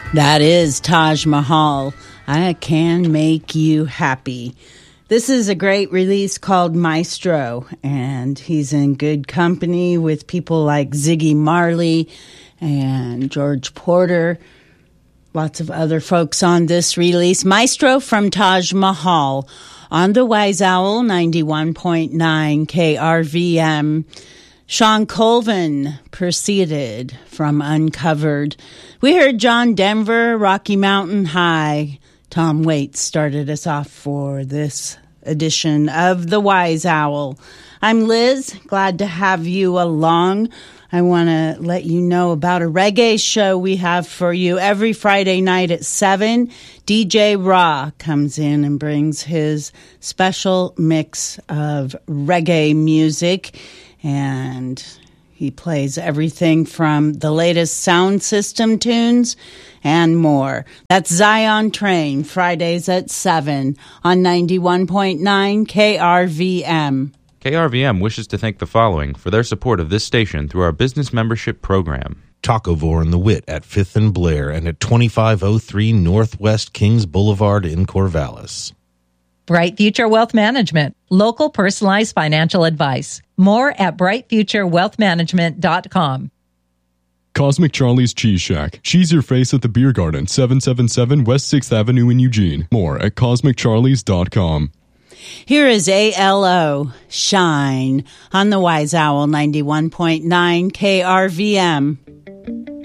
That is Taj Mahal. I Can Make You Happy. This is a great release called Maestro, and he's in good company with people like Ziggy Marley and George Porter. Lots of other folks on this release. Maestro from Taj Mahal on the Wise Owl 91.9 KRVM. Sean Colvin proceeded from Uncovered. We heard John Denver, Rocky Mountain High. Tom Waits started us off for this edition of The Wise Owl. I'm Liz, glad to have you along. I want to let you know about a reggae show we have for you every Friday night at 7. DJ Raw comes in and brings his special mix of reggae music, and he plays everything from the latest sound system tunes and more. That's Zion Train, Fridays at 7 on 91.9 KRVM. KRVM wishes to thank the following for their support of this station through our business membership program. Tacovore and the Wit at 5th and Blair and at 2503 Northwest Kings Boulevard in Corvallis. Bright Future Wealth Management, local personalized financial advice. More at brightfuturewealthmanagement.com. Cosmic Charlie's Cheese Shack. Cheese your face at the Beer Garden, 777 West 6th Avenue in Eugene. More at cosmiccharlies.com. Here is ALO, Shine, on the Wise Owl 91.9 KRVM.